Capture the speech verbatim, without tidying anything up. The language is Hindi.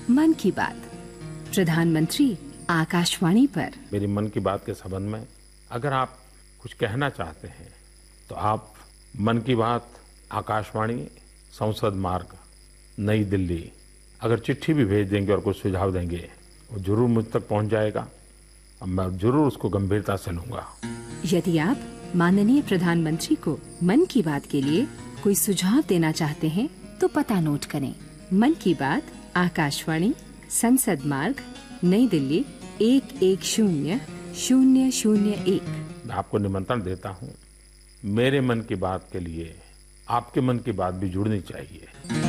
मन की बात प्रधानमंत्री आकाशवाणी पर। मेरी मन की बात के संबंध में अगर आप कुछ कहना चाहते हैं तो आप मन की बात आकाशवाणी संसद मार्ग नई दिल्ली अगर चिट्ठी भी भेज देंगे और कुछ सुझाव देंगे वो जरूर मुझ तक पहुंच जाएगा। अब मैं जरूर उसको गंभीरता से लूंगा। यदि आप माननीय प्रधानमंत्री को मन की बात के लिए कोई सुझाव देना चाहते हैं तो पता नोट करें। मन की बात आकाशवाणी संसद मार्ग नई दिल्ली एक एक शून्य शून्य शून्य एक। मैं आपको निमंत्रण देता हूँ। मेरे मन की बात के लिए आपके मन की बात भी जुड़नी चाहिए।